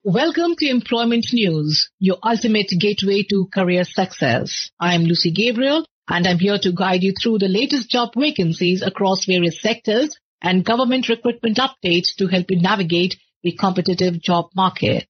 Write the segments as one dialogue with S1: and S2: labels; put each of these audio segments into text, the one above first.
S1: Welcome to Employment News, your ultimate gateway to career success. I am Lucy Gabriel, and I'm here to guide you through the latest job vacancies across various sectors and government recruitment updates to help you navigate the competitive job market.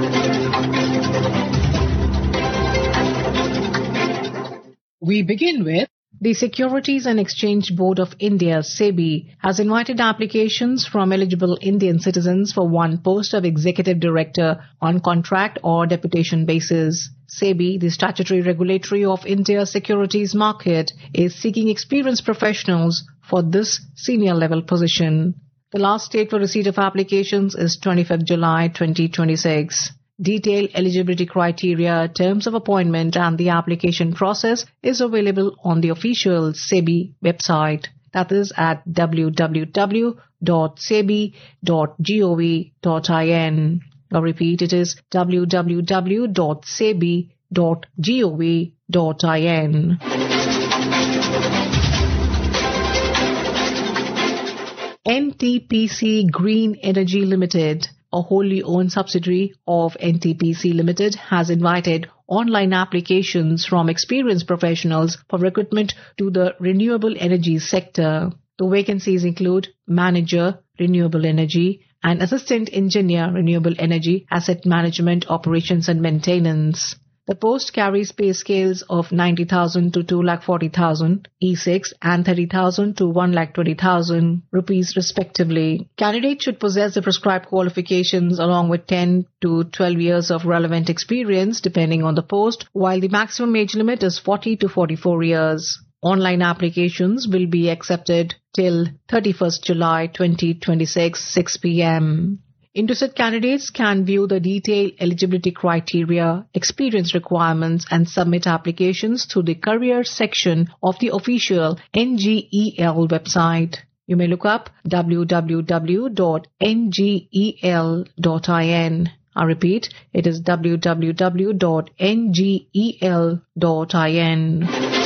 S1: We begin with the Securities and Exchange Board of India, SEBI, has invited applications from eligible Indian citizens for one post of Executive Director on contract or deputation basis. SEBI, the statutory regulatory of India's securities market, is seeking experienced professionals for this senior level position. The last date for receipt of applications is 25th July 2026. Detailed eligibility criteria, terms of appointment and the application process is available on the official SEBI website. That is at www.sebi.gov.in. I'll repeat, it is www.sebi.gov.in. NTPC Green Energy Limited, a wholly owned subsidiary of NTPC Limited, has invited online applications from experienced professionals for recruitment to the renewable energy sector. The vacancies include Manager, Renewable Energy, and Assistant Engineer, Renewable Energy, Asset Management, Operations and Maintenance. The post carries pay scales of 90,000 to 2,40,000, E6, and 30,000 to 1,20,000 rupees respectively. Candidates should possess the prescribed qualifications along with 10 to 12 years of relevant experience depending on the post, while the maximum age limit is 40 to 44 years. Online applications will be accepted till 31st July 2026, 6 p.m. Interested candidates can view the detailed eligibility criteria, experience requirements and submit applications through the career section of the official NGEL website. You may look up www.ngel.in. I repeat, it is www.ngel.in.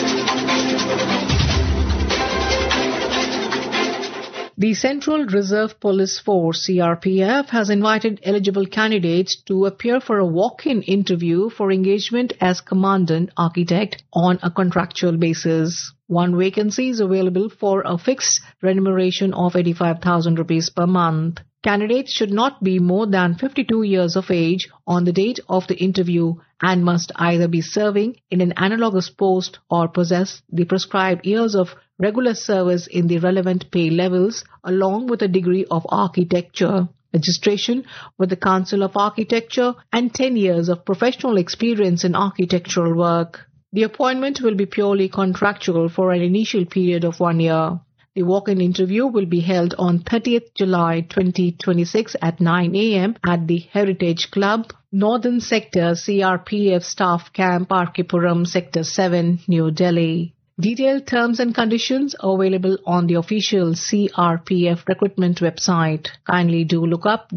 S1: The Central Reserve Police Force, CRPF, has invited eligible candidates to appear for a walk-in interview for engagement as Commandant Architect on a contractual basis. One vacancy is available for a fixed remuneration of 85,000 rupees per month. Candidates should not be more than 52 years of age on the date of the interview and must either be serving in an analogous post or possess the prescribed years of regular service in the relevant pay levels along with a degree of architecture, registration with the Council of Architecture and 10 years of professional experience in architectural work. The appointment will be purely contractual for an initial period of 1 year. The walk-in interview will be held on 30th July 2026 at 9 a.m. at the Heritage Club, Northern Sector, CRPF Staff Camp, Arkipuram, Sector 7, New Delhi. Detailed terms and conditions are available on the official CRPF recruitment website. Kindly do look up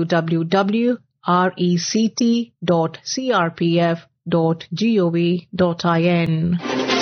S1: www.rect.crpf.gov.in.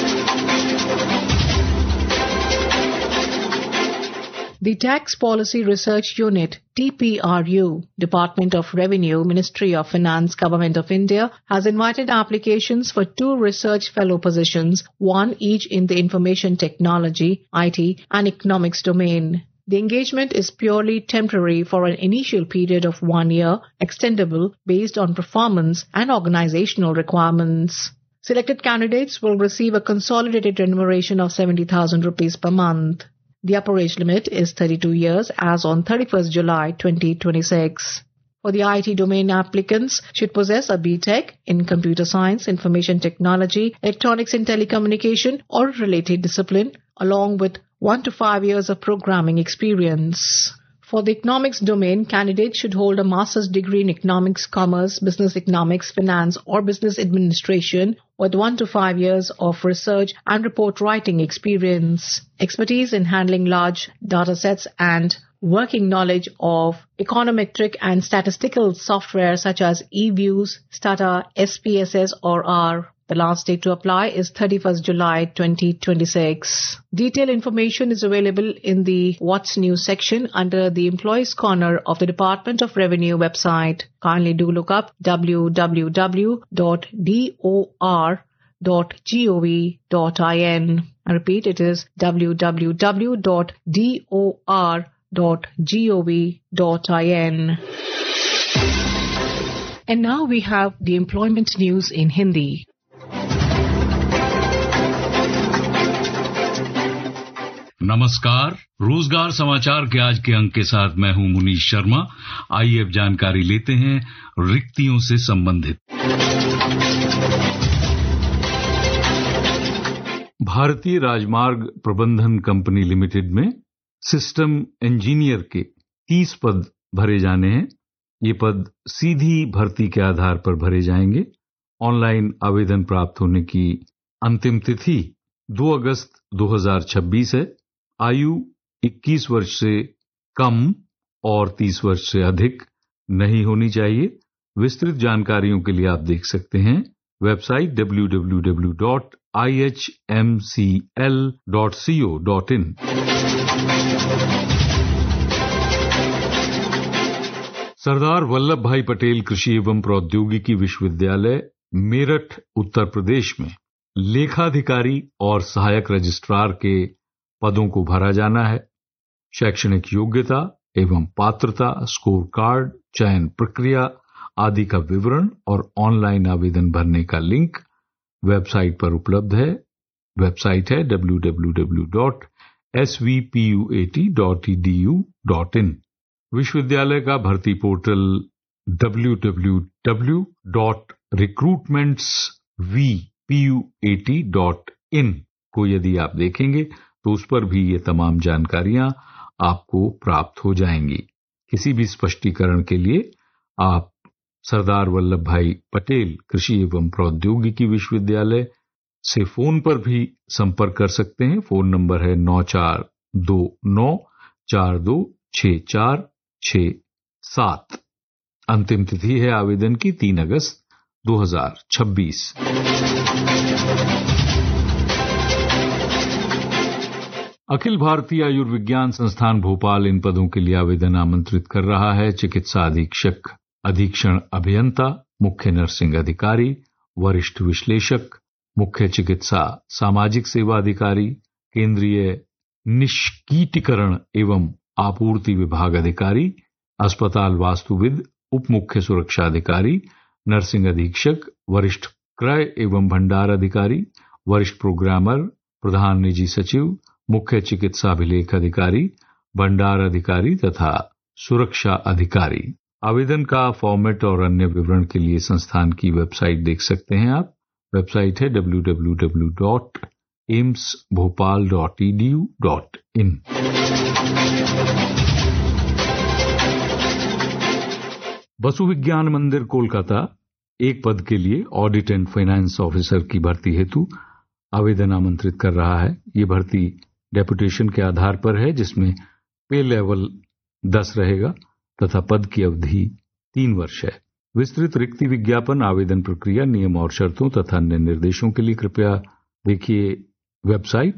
S1: The Tax Policy Research Unit, TPRU, Department of Revenue, Ministry of Finance, Government of India, has invited applications for 2 research fellow positions, one each in the information technology, IT, and economics domain. The engagement is purely temporary for an initial period of 1 year, extendable based on performance and organizational requirements. Selected candidates will receive a consolidated remuneration of 70,000 rupees per month. The upper age limit is 32 years as on 31st July 2026. For the IT domain, applicants should possess a BTech in Computer Science, Information Technology, Electronics and Telecommunication or related discipline, along with 1 to 5 years of programming experience. For the economics domain, candidates should hold a master's degree in economics, commerce, business economics, finance or business administration with 1 to 5 years of research and report writing experience, expertise in handling large data sets and working knowledge of econometric and statistical software such as eViews, Stata, SPSS or R. The last date to apply is 31st July 2026. Detailed information is available in the What's New section under the Employees Corner of the Department of Revenue website. Kindly do look up www.dor.gov.in. I repeat, it is www.dor.gov.in. And now we have the employment news in Hindi.
S2: नमस्कार, रोजगार समाचार के आज के अंक के साथ मैं हूं मुनीश शर्मा। आइए अब जानकारी लेते हैं रिक्तियों से संबंधित। भारतीय राजमार्ग प्रबंधन कंपनी लिमिटेड में सिस्टम इंजीनियर के 30 पद भरे जाने हैं। ये पद सीधी भर्ती के आधार पर भरे जाएंगे। ऑनलाइन आवेदन प्राप्त होने की अंतिम तिथि 2 अगस्त 2026 है। आयु 21 वर्ष से कम और 30 वर्ष से अधिक नहीं होनी चाहिए। विस्तृत जानकारियों के लिए आप देख सकते हैं वेबसाइट www.ihmcl.co.in। सरदार वल्लभ भाई पटेल कृषि एवं प्रौद्योगिकी विश्वविद्यालय मेरठ उत्तर प्रदेश में लेखाधिकारी और सहायक रजिस्ट्रार के पदों को भरा जाना है। शैक्षणिक योग्यता एवं पात्रता, स्कोर कार्ड, चयन प्रक्रिया आदि का विवरण और ऑनलाइन आवेदन भरने का लिंक वेबसाइट पर उपलब्ध है। वेबसाइट है www.svpuat.edu.in। विश्वविद्यालय का भर्ती पोर्टल www.recruitmentsvpuat.in को यदि आप देखेंगे तो उस पर भी ये तमाम जानकारियां आपको प्राप्त हो जाएंगी। किसी भी स्पष्टीकरण के लिए आप सरदार वल्लभ भाई पटेल कृषि एवं प्रौद्योगिकी विश्वविद्यालय से फोन पर भी संपर्क कर सकते हैं। फोन नंबर है 9429426467। अंतिम तिथि है आवेदन की 3 अगस्त 2026। अखिल भारतीय आयुर्विज्ञान संस्थान भोपाल इन पदों के लिए आवेदन आमंत्रित कर रहा है। चिकित्सा अधीक्षक, अधीक्षण अभियंता, मुख्य नर्सिंग अधिकारी, वरिष्ठ विश्लेषक, मुख्य चिकित्सा सामाजिक सेवा अधिकारी, केंद्रीय निष्कीटीकरण एवं आपूर्ति विभाग अधिकारी, अस्पताल वास्तुविद, उप मुख्य सुरक्षा अधिकारी, नर्सिंग अधीक्षक, वरिष्ठ क्रय एवं भंडार अधिकारी, वरिष्ठ प्रोग्रामर, प्रधान निजी सचिव, मुख्य चिकित्सा अभिलेख अधिकारी, भंडार अधिकारी तथा सुरक्षा अधिकारी। आवेदन का फॉर्मेट और अन्य विवरण के लिए संस्थान की वेबसाइट देख सकते हैं आप। वेबसाइट है www.aimsbhopal.edu.in। वसु विज्ञान मंदिर कोलकाता एक पद के लिए ऑडिट एंड फाइनेंस ऑफिसर की भर्ती हेतु आवेदन आमंत्रित कर रहा है। ये भर्ती डेपुटेशन के आधार पर है, जिसमें पे लेवल 10 रहेगा तथा पद की अवधि 3 वर्ष है। विस्तृत रिक्ति विज्ञापन, आवेदन प्रक्रिया, नियम और शर्तों तथा अन्य निर्देशों के लिए कृपया देखिए वेबसाइट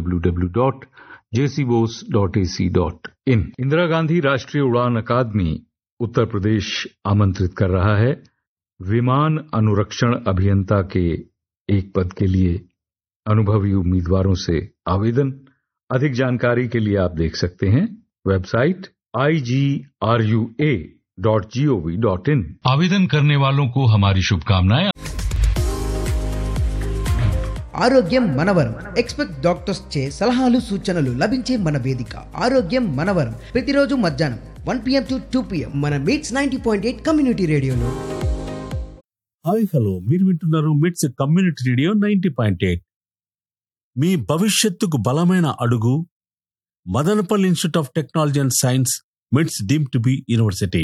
S2: www.jcbose.ac.in। इंदिरा गांधी राष्ट्रीय उड़ान अकादमी उत्तर प्रदेश आमंत्रित कर रहा है। विमान अनुरक्षण अभियंता के एक पद के लिए अनुभवी उम्मीदवारों से आवेदन। अधिक जानकारी के लिए आप देख सकते हैं वेबसाइट igrua.gov.in। आवेदन करने वालों को हमारी शुभकामनाएं।
S3: ఆరోగ్యం మనవరం ఎక్స్పెక్ట్ డాక్టర్స్ చే సలహాలు సూచనలు లభించే మన వేదిక ఆరోగ్యం మనవరం ప్రతిరోజు మధ్యాహ్నం 1 PM to 2 PM మన మీట్స్ 90.8 కమ్యూనిటీ రేడియోలో।
S4: హాయ్ హలో, మీరు వింటున్నారు మిట్స్ కమ్యూనిటీ రేడియో 90.8। మీ భవిష్యత్తుకు బలమైన అడుగు Madanapalle institute of technology and science, మిట్స్ డీమ్డ్ టు బి యూనివర్సిటీ।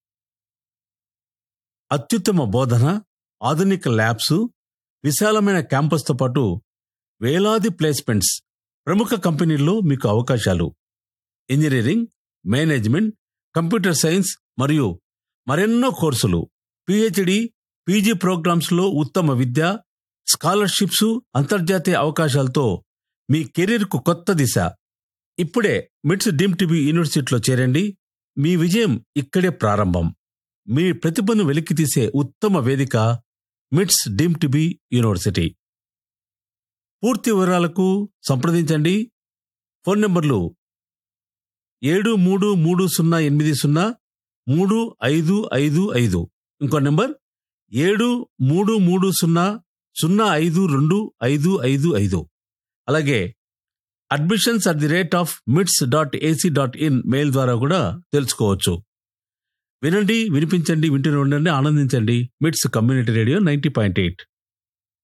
S4: అత్యుత్తమ బోధన, ఆధునిక ల్యాబ్స్, విశాలమైన క్యాంపస్తో పాటు వేలాది ప్లేస్మెంట్స్, ప్రముఖ కంపెనీల్లో మీకు అవకాశాలు, ఇంజనీరింగ్, మేనేజ్మెంట్, కంప్యూటర్ సైన్స్ మరియు మరెన్నో కోర్సులు, PhD, PG ప్రోగ్రామ్స్లో ఉత్తమ విద్య, స్కాలర్షిప్స్, అంతర్జాతీయ అవకాశాలతో మీ కెరీర్కు కొత్త దిశ. ఇప్పుడే మిట్స్ డీమ్డ్ టు బి యూనివర్సిటీలో చేరండి. మీ విజయం ఇక్కడే ప్రారంభం. మీ ప్రతిభను వెలికితీసే ఉత్తమ వేదిక మిట్స్ డీమ్డ్ టు బి యూనివర్సిటీ. పూర్తి వివరాలకు సంప్రదించండి. ఫోన్ నంబర్లు 7330803555. ఇంకో నంబర్ 7330052555. అలాగే admissions@mits.ac.in మెయిల్ ద్వారా కూడా తెలుసుకోవచ్చు. వినండి, వినిపించండి, వింటూనే ఉండండి, ఆనందించండి. మిట్స్ కమ్యూనిటీ రేడియో 90.8.